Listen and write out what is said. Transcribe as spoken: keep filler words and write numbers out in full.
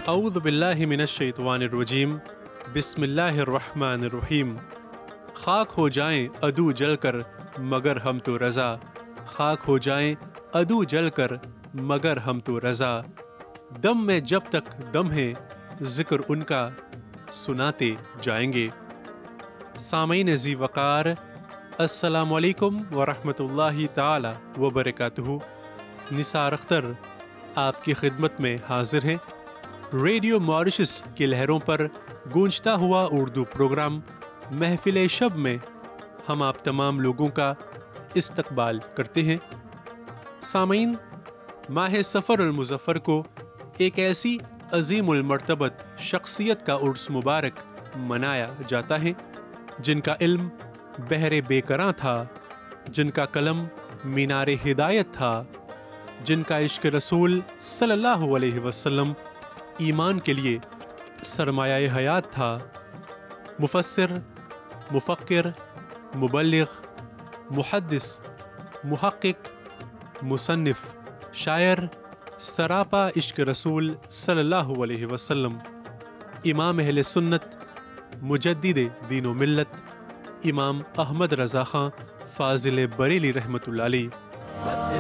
اعوذ باللہ من الشیطان الرجیم، بسم اللہ الرحمن الرحیم۔ خاک ہو جائیں عدو جل کر مگر ہم تو رضا، خاک ہو جائیں عدو جل کر مگر ہم تو رضا، دم میں جب تک دم ہے ذکر ان کا سناتے جائیں گے۔ سامعین ذی وقار، السلام علیکم ورحمۃ اللہ تعالی وبرکاتہ۔ نثار اختر آپ کی خدمت میں حاضر ہیں۔ ریڈیو ماریشس کی لہروں پر گونجتا ہوا اردو پروگرام محفل شب میں ہم آپ تمام لوگوں کا استقبال کرتے ہیں۔ سامعین، ماہ سفر المظفر کو ایک ایسی عظیم المرتبت شخصیت کا عرس مبارک منایا جاتا ہے جن کا علم بحر بے کراں تھا، جن کا قلم مینار ہدایت تھا، جن کا عشق رسول صلی اللہ علیہ وسلم ایمان کے لیے سرمایہ حیات تھا۔ مفسر، مفکر، مبلغ، محدث، محقق، مصنف، شاعر، سراپا عشق رسول صلی اللہ علیہ وسلم، امام اہل سنت، مجدد دین و ملت، امام احمد رضا خان فاضل بریلی رحمۃ اللہ علیہ۔